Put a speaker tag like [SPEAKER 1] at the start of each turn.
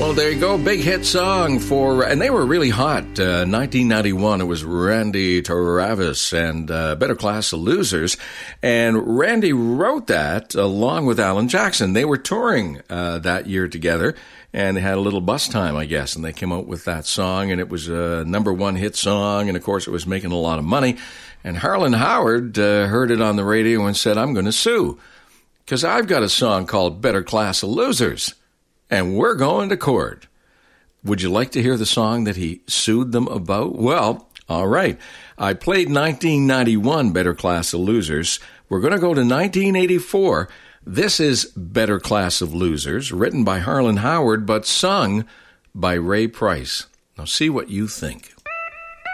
[SPEAKER 1] Well, there you go. Big hit song and they were really hot. 1991, it was Randy Travis and Better Class of Losers. And Randy wrote that along with Alan Jackson. They were touring that year together, and they had a little bus time, I guess, and they came out with that song, and it was a number one hit song, and of course it was making a lot of money. And Harlan Howard heard it on the radio and said, I'm going to sue, because I've got a song called Better Class of Losers. And we're going to court. Would you like to hear the song that he sued them about? Well, all right. I played 1991 Better Class of Losers. We're going to go to 1984. This is Better Class of Losers, written by Harlan Howard, but sung by Ray Price. Now see what you think.